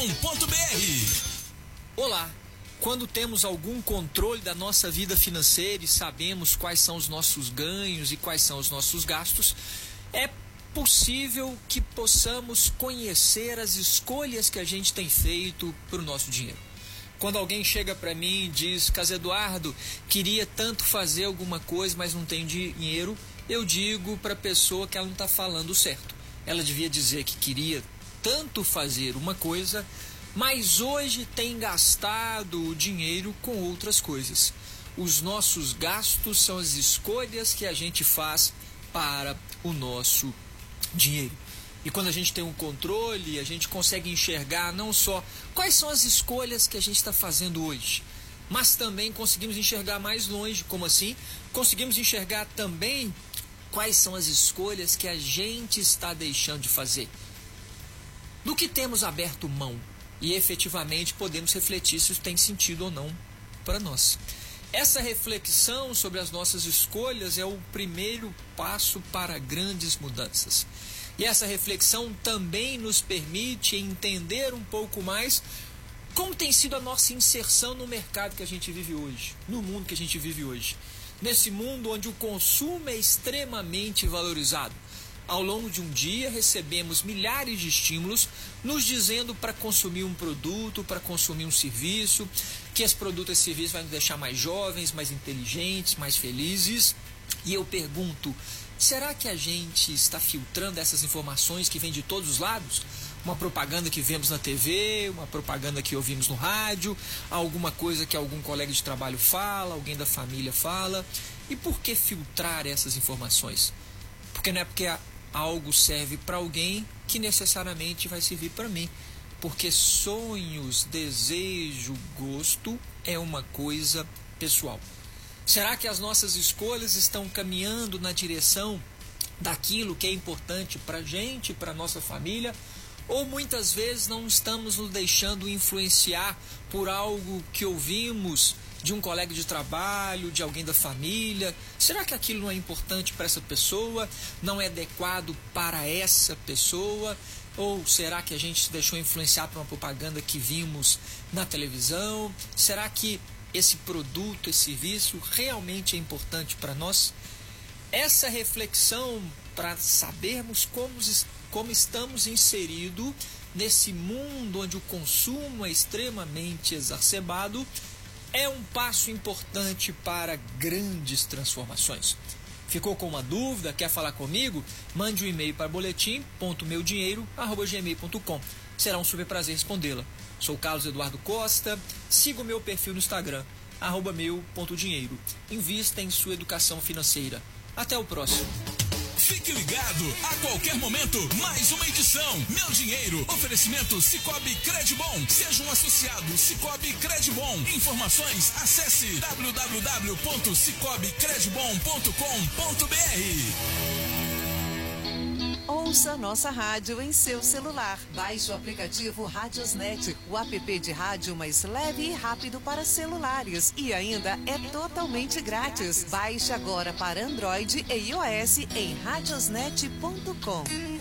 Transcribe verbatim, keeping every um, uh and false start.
com ponto b r. Olá! Quando temos algum controle da nossa vida financeira e sabemos quais são os nossos ganhos e quais são os nossos gastos, é possível que possamos conhecer as escolhas que a gente tem feito para o nosso dinheiro. Quando alguém chega para mim e diz: Carlos Eduardo, queria tanto fazer alguma coisa, mas não tem dinheiro, eu digo para a pessoa que ela não está falando certo. Ela devia dizer que queria tanto fazer uma coisa, mas hoje tem gastado o dinheiro com outras coisas. Os nossos gastos são as escolhas que a gente faz para o nosso dinheiro. E quando a gente tem um controle, a gente consegue enxergar não só quais são as escolhas que a gente está fazendo hoje, mas também conseguimos enxergar mais longe. Como assim? Conseguimos enxergar também quais são as escolhas que a gente está deixando de fazer. Do que temos aberto mão. E efetivamente podemos refletir se isso tem sentido ou não para nós. Essa reflexão sobre as nossas escolhas é o primeiro passo para grandes mudanças. E essa reflexão também nos permite entender um pouco mais como tem sido a nossa inserção no mercado que a gente vive hoje, no mundo que a gente vive hoje. Nesse mundo onde o consumo é extremamente valorizado. Ao longo de um dia, recebemos milhares de estímulos nos dizendo para consumir um produto, para consumir um serviço, que esse produto, esse serviço vai nos deixar mais jovens, mais inteligentes, mais felizes. E eu pergunto, será que a gente está filtrando essas informações que vêm de todos os lados? Uma propaganda que vemos na T V, uma propaganda que ouvimos no rádio, alguma coisa que algum colega de trabalho fala, alguém da família fala. E por que filtrar essas informações? Porque não é porque a algo serve para alguém que necessariamente vai servir para mim. Porque sonhos, desejo, gosto é uma coisa pessoal. Será que as nossas escolhas estão caminhando na direção daquilo que é importante para a gente, para a nossa família? Ou muitas vezes não estamos nos deixando influenciar por algo que ouvimos de um colega de trabalho, de alguém da família? Será que aquilo não é importante para essa pessoa? Não é adequado para essa pessoa? Ou será que a gente se deixou influenciar por uma propaganda que vimos na televisão? Será que esse produto, esse serviço realmente é importante para nós? Essa reflexão para sabermos como, como estamos inseridos nesse mundo onde o consumo é extremamente exacerbado é um passo importante para grandes transformações. Ficou com uma dúvida? Quer falar comigo? Mande um e-mail para boletim ponto meu dinheiro arroba gmail ponto com. Será um super prazer respondê-la. Sou Carlos Eduardo Costa. Siga o meu perfil no Instagram, arroba meu ponto dinheiro. Invista em sua educação financeira. Até o próximo. Fique ligado, a qualquer momento, mais uma edição. Meu Dinheiro, oferecimento Cicobi Credibom. Seja um associado Cicobi Credibom. Informações, acesse w w w ponto cicobi credibom ponto com ponto b r. Ouça nossa rádio em seu celular. Baixe o aplicativo Radiosnet, o app de rádio mais leve e rápido para celulares. E ainda é totalmente grátis. Baixe agora para Android e iOS em radiosnet ponto com.